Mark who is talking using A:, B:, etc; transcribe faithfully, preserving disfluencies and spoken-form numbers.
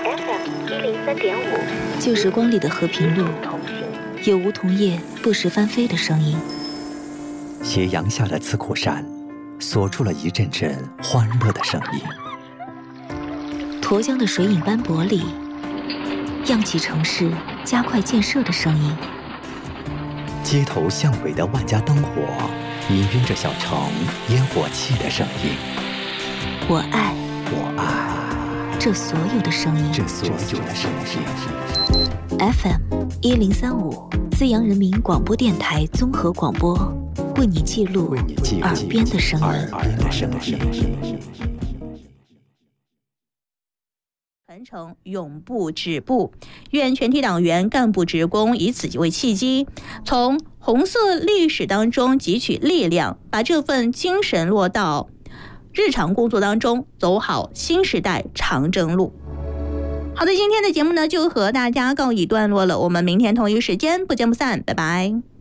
A: F M 一零三点五，
B: 旧时光里的和平路，有梧桐叶不时翻飞的声音。
C: 斜阳下的刺库山，锁住了一阵阵欢乐的声音。
B: 沱江的水影斑驳里，漾起城市加快建设的声音。
C: 街头巷尾的万家灯火，氤氲着小城烟火气的声音。
B: 我爱，
C: 我爱
B: 这所有的声音，
C: 这所有的声音。
B: F M 一零三五，资阳人民广播电台综合广播，为你记录耳边的声音。
C: 耳边的声音。
D: 传承永不止步，愿全体党员干部职工以此为契机，从红色历史当中汲取力量，把这份精神落到日常工作当中，走好新时代长征路。好的，今天的节目呢就和大家告一段落了，我们明天同一时间不见不散，拜拜。